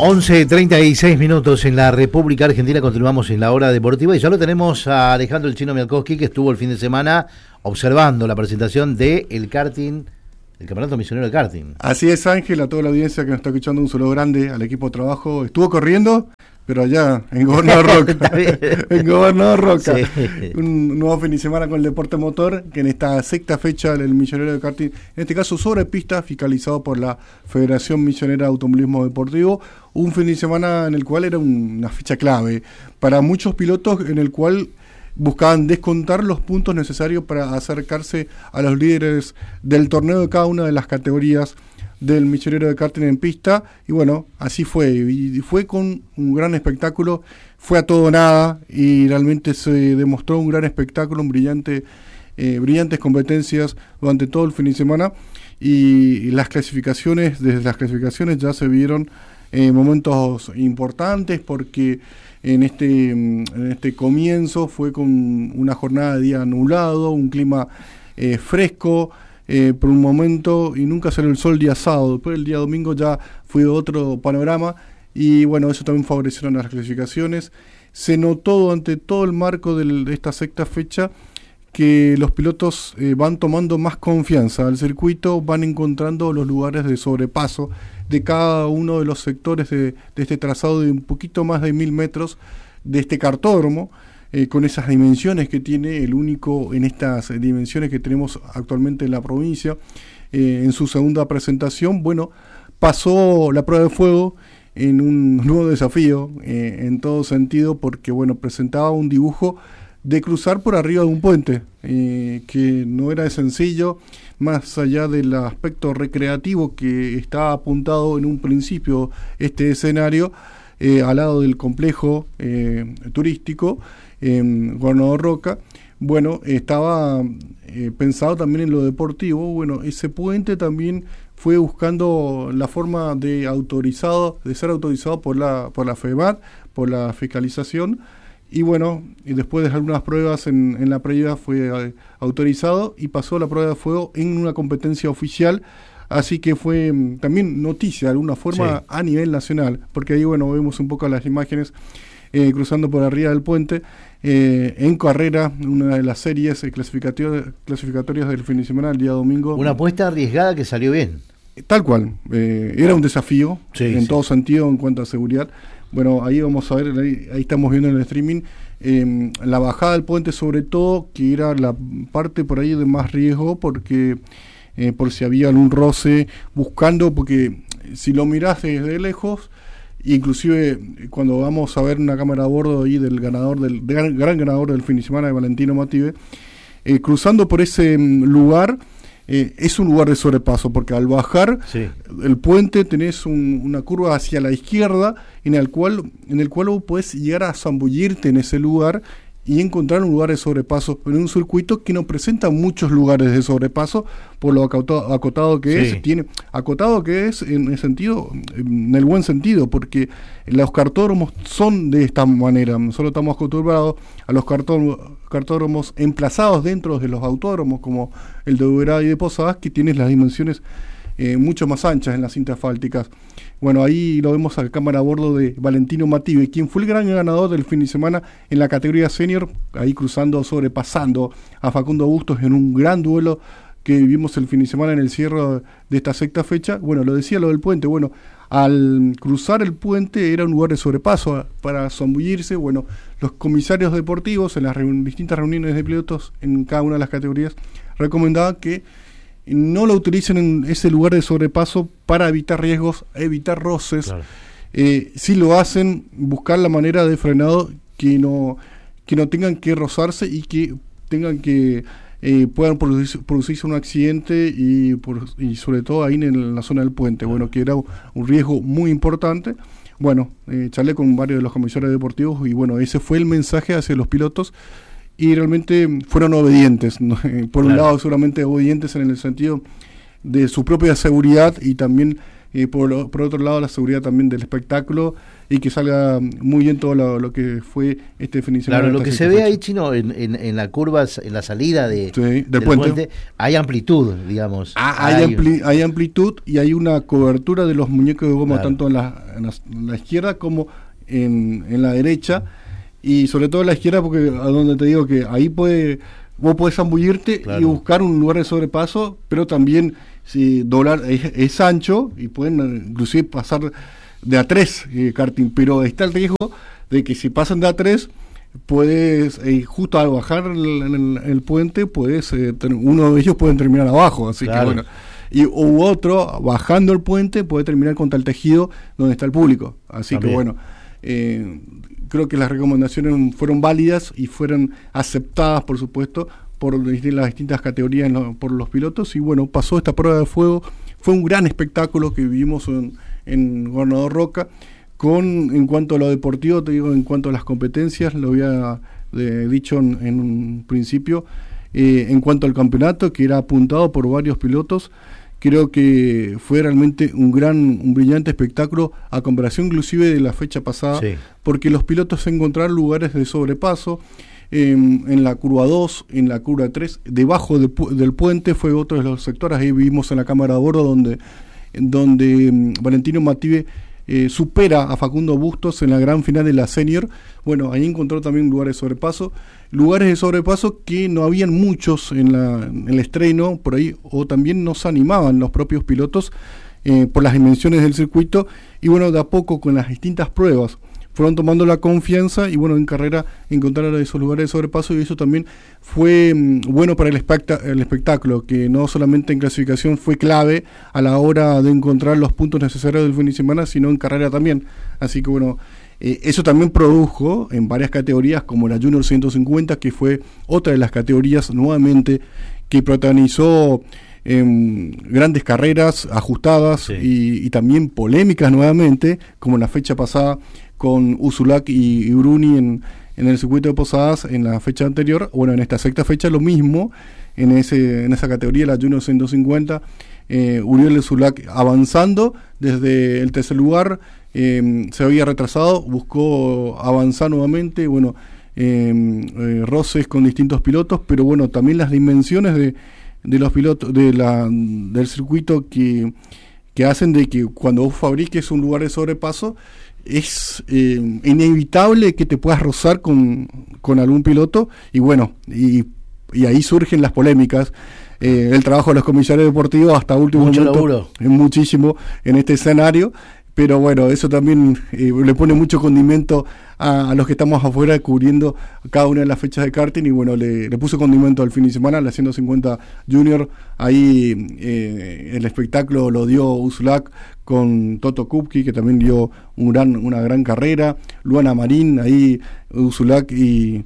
11:36 en la República Argentina. Continuamos en la hora deportiva y ya lo tenemos a Alejandro el Chino Mialkowski, que estuvo el fin de semana observando la presentación del karting, el Campeonato Misionero de Karting. Así es, Ángel, a toda la audiencia que nos está escuchando, un saludo grande al equipo de trabajo. Estuvo corriendo, pero allá en Gobernador Roca. En Gobernador Roca. Sí. Un nuevo fin de semana con el deporte motor, que en esta sexta fecha del Misionero de Karting, en este caso sobre pista, fiscalizado por la Federación Misionera de Automovilismo Deportivo. Un fin de semana en el cual era una fecha clave para muchos pilotos, en el cual buscaban descontar los puntos necesarios para acercarse a los líderes del torneo de cada una de las categorías del Misionero de Karting en pista. Y bueno, así fue, y fue con un gran espectáculo, fue a todo o nada, y realmente se demostró un gran espectáculo, brillantes competencias durante todo el fin de semana. Y las clasificaciones, desde las clasificaciones ya se vieron momentos importantes, porque en este comienzo fue con una jornada de día nublado, un clima fresco por un momento, y nunca salió el sol día sábado. Después el día domingo ya fue otro panorama, y bueno, eso también favorecieron las clasificaciones. Se notó durante todo el marco de esta sexta fecha que los pilotos van tomando más confianza al circuito, van encontrando los lugares de sobrepaso de cada uno de los sectores de este trazado de un poquito más de 1000 metros de este cartódromo, con esas dimensiones que tiene, el único en estas dimensiones que tenemos actualmente en la provincia. En su segunda presentación, bueno, pasó la prueba de fuego en un nuevo desafío, en todo sentido, porque bueno, presentaba un dibujo de cruzar por arriba de un puente, que no era sencillo, más allá del aspecto recreativo que estaba apuntado en un principio este escenario, al lado del complejo turístico Gobernador Roca. Bueno, estaba pensado también en lo deportivo. Bueno, ese puente también fue buscando la forma de ser autorizado por la FEMAT, por la fiscalización. Y bueno, y después de algunas pruebas en la previa fue autorizado y pasó la prueba de fuego en una competencia oficial. Así que fue también noticia de alguna forma, sí, a nivel nacional, porque ahí bueno, vemos un poco las imágenes cruzando por arriba del puente, en carrera, una de las series clasificatorias del fin de semana, el día domingo. Una apuesta arriesgada que salió bien. Tal cual, era un desafío, sí, en todo sentido en cuanto a seguridad. Bueno, ahí vamos a ver, ahí estamos viendo en el streaming, la bajada del puente, sobre todo, que era la parte por ahí de más riesgo, porque por si había algún roce, buscando, porque si lo mirás desde lejos, inclusive cuando vamos a ver una cámara a bordo ahí del gran ganador del fin de semana, de Valentino Mative, cruzando por ese lugar, es un lugar de sobrepaso, porque al bajar, sí, el puente tenés una curva hacia la izquierda en el cual vos podés llegar a zambullirte en ese lugar y encontrar un lugar de sobrepaso en un circuito que no presenta muchos lugares de sobrepaso por lo acotado que sí, es. Tiene acotado que es en el buen sentido, porque los cartódromos son de esta manera. Nosotros estamos acostumbrados a los cartódromos emplazados dentro de los autódromos, como el de Uberá y de Posadas, que tienen las dimensiones mucho más anchas en las cintas asfálticas. Bueno, ahí lo vemos a la cámara a bordo de Valentino Mative, quien fue el gran ganador del fin de semana en la categoría senior, ahí sobrepasando a Facundo Bustos en un gran duelo que vivimos el fin de semana en el cierre de esta sexta fecha. Bueno, lo decía lo del puente, bueno, al cruzar el puente era un lugar de sobrepaso para zambullirse. Bueno, los comisarios deportivos en las distintas reuniones de pilotos en cada una de las categorías recomendaban que no lo utilicen en ese lugar de sobrepaso para evitar riesgos, evitar roces. Claro. Si lo hacen, buscar la manera de frenado que no tengan que rozarse y que tengan que puedan producirse un accidente y sobre todo ahí en la zona del puente. Bueno, que era un riesgo muy importante. Bueno, charlé con varios de los comisarios deportivos y bueno, ese fue el mensaje hacia los pilotos. Y realmente fueron obedientes, ¿no? Por un lado seguramente obedientes en el sentido de su propia seguridad y también por otro lado la seguridad también del espectáculo y que salga muy bien todo lo que fue este fin de semana. Claro, lo que se ve ahí, Chino, en la curva, en la salida del puente, hay amplitud, digamos. Hay amplitud y hay una cobertura de los muñecos de goma, tanto en la izquierda como en la derecha, y sobre todo en la izquierda, porque a donde te digo que ahí vos podés zambullirte y buscar un lugar de sobrepaso, pero también si doblar es ancho y pueden inclusive pasar de A3 karting, pero está el riesgo de que si pasan de A3 puedes, justo al bajar el puente, uno de ellos pueden terminar abajo, así que bueno, u otro bajando el puente puede terminar contra el tejido donde está el público, así también. Que bueno, creo que las recomendaciones fueron válidas y fueron aceptadas, por supuesto, por las distintas categorías por los pilotos, y bueno, pasó esta prueba de fuego. Fue un gran espectáculo que vivimos en Gobernador Roca. En cuanto a lo deportivo, te digo, en cuanto a las competencias, lo había dicho en un principio, en cuanto al campeonato, que era apuntado por varios pilotos, creo que fue realmente un brillante espectáculo, a comparación inclusive de la fecha pasada, porque los pilotos encontraron lugares de sobrepaso, en la curva 2, en la curva 3, debajo del puente fue otro de los sectores. Ahí vivimos en la cámara de bordo donde Valentino Mathieu supera a Facundo Bustos en la gran final de la Senior. Bueno, ahí encontró también lugares de sobrepaso que no habían muchos en el estreno por ahí, o también no se animaban los propios pilotos por las dimensiones del circuito, y bueno, de a poco con las distintas pruebas fueron tomando la confianza y bueno, en carrera encontraron esos lugares de sobrepaso, y eso también fue bueno para el espectáculo, que no solamente en clasificación fue clave a la hora de encontrar los puntos necesarios del fin de semana, sino en carrera también. Así que bueno, eso también produjo en varias categorías, como la Junior 150, que fue otra de las categorías nuevamente que protagonizó grandes carreras ajustadas y también polémicas nuevamente, como en la fecha pasada con Ursulac y Bruni en el circuito de Posadas en la fecha anterior. Bueno, en esta sexta fecha lo mismo, en esa categoría, la Junior 150, Uriel Ursulac avanzando desde el tercer lugar, se había retrasado, buscó avanzar nuevamente, bueno, roces con distintos pilotos, pero bueno, también las dimensiones de los pilotos del circuito que hacen de que cuando vos fabriques un lugar de sobrepaso es inevitable que te puedas rozar con algún piloto, y bueno, y ahí surgen las polémicas, el trabajo de los comisarios deportivos hasta último momento, muchísimo en este escenario. Pero bueno, eso también le pone mucho condimento a los que estamos afuera cubriendo cada una de las fechas de karting, y bueno, le puso condimento al fin de semana, la 150 Junior. Ahí el espectáculo lo dio Ursulac con Toto Kupki, que también dio una gran carrera. Luana Marín, ahí Ursulac y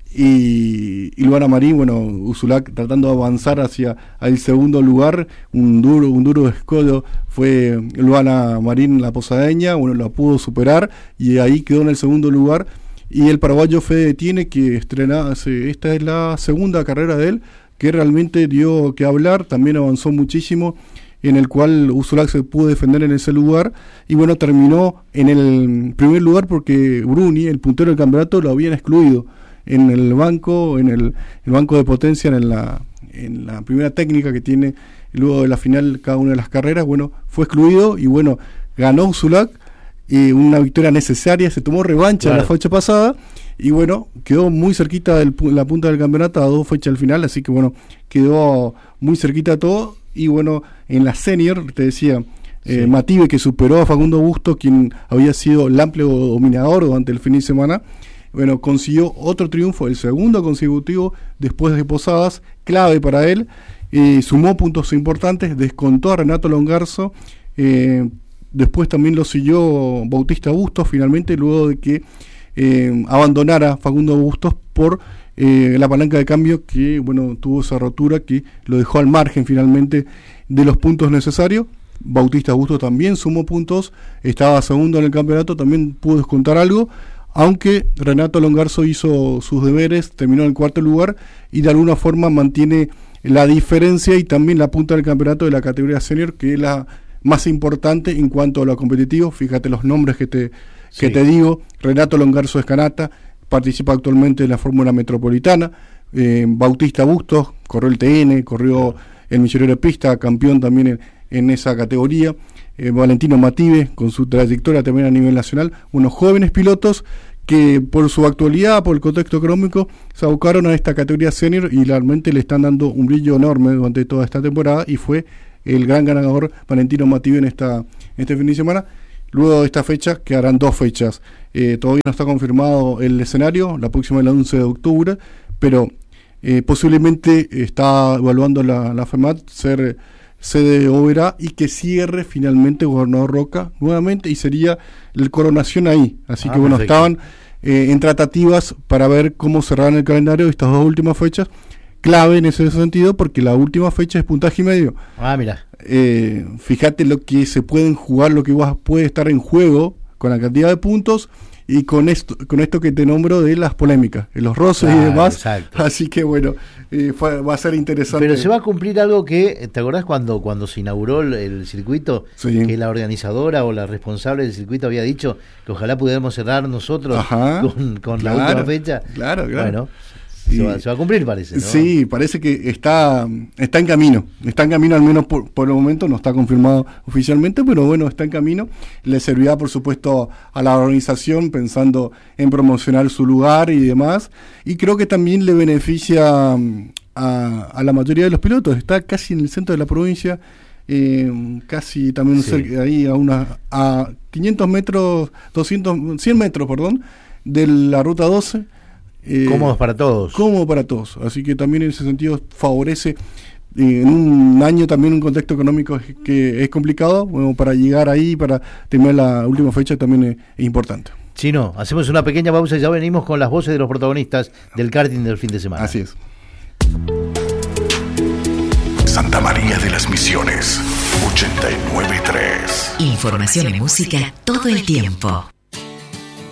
Luana Marín, bueno, Ursulac tratando de avanzar hacia el segundo lugar, un duro escollo fue Luana Marín, la posadeña, bueno, la pudo superar y ahí quedó en el segundo lugar. Y el paraguayo Fede Tiene, que esta es la segunda carrera de él, que realmente dio que hablar, también avanzó muchísimo, en el cual Ursulac se pudo defender en ese lugar, y bueno, terminó en el primer lugar porque Bruni, el puntero del campeonato, lo habían excluido en el banco, el banco de potencia, en la primera técnica que tiene luego de la final cada una de las carreras. Bueno, fue excluido y bueno, ganó Ursulac, una victoria necesaria, se tomó revancha en la fecha pasada, y bueno, quedó muy cerquita la punta del campeonato a 2 fechas al final, así que bueno, quedó muy cerquita todo. Y bueno, en la Senior, te decía, Mathieu, que superó a Facundo Bustos, quien había sido el amplio dominador durante el fin de semana, bueno, consiguió otro triunfo, el segundo consecutivo después de Posadas, clave para él, sumó puntos importantes, descontó a Renato Longarzo, después también lo siguió Bautista Bustos, finalmente, luego de que abandonara Facundo Bustos por la palanca de cambio, que bueno, tuvo esa rotura que lo dejó al margen finalmente de los puntos necesarios. Bautista Bustos también sumó puntos, estaba segundo en el campeonato, también pudo descontar algo, aunque Renato Longarzo hizo sus deberes, terminó en el cuarto lugar y de alguna forma mantiene la diferencia y también la punta del campeonato de la categoría senior, que es más importante en cuanto a lo competitivo. Fíjate los nombres que te digo. Renato Longarzo Escanata participa actualmente en la Fórmula Metropolitana. Bautista Bustos corrió el TN, corrió el Misionero de Pista, campeón también en esa categoría. Valentino Mative, con su trayectoria también a nivel nacional. Unos jóvenes pilotos que por su actualidad, por el contexto económico, se abocaron a esta categoría senior y realmente le están dando un brillo enorme durante toda esta temporada, y fue el gran ganador Valentino Mative en este fin de semana. Luego de esta fecha quedarán 2 fechas. Todavía no está confirmado el escenario, la próxima es el 11 de octubre, pero posiblemente está evaluando la FEMAT ser sede de Oberá y que cierre finalmente Gobernador Roca nuevamente, y sería el coronación ahí. Así que bueno, perfecto. Estaban en tratativas para ver cómo cerraran el calendario de estas 2 últimas fechas, clave en ese sentido, porque la última fecha es puntaje y medio. Mira. Fíjate lo que se pueden jugar, lo que puede estar en juego con la cantidad de puntos y con esto que te nombro de las polémicas, los roces y demás. Exacto. Así que bueno, va a ser interesante. Pero se va a cumplir algo que, ¿te acordás cuando se inauguró el circuito? Sí. Que la organizadora o la responsable del circuito había dicho que ojalá pudiéramos cerrar nosotros con la última fecha. Claro. Bueno, se va a cumplir, parece, ¿no? Sí, parece que está en camino. Está en camino, al menos por el momento, no está confirmado oficialmente, pero bueno, está en camino. Le servirá, por supuesto, a la organización, pensando en promocionar su lugar y demás. Y creo que también le beneficia a la mayoría de los pilotos. Está casi en el centro de la provincia, casi también cerca, ahí a 500 metros, 100 metros, de la ruta 12. Cómodos para todos. Cómodo para todos. Así que también en ese sentido favorece, en un año también un contexto económico que es complicado, bueno, para llegar ahí, para terminar la última fecha también es importante. Chino, hacemos una pequeña pausa y ya venimos con las voces de los protagonistas del karting del fin de semana. Así es. Santa María de las Misiones, 89.3. Información y música todo el tiempo.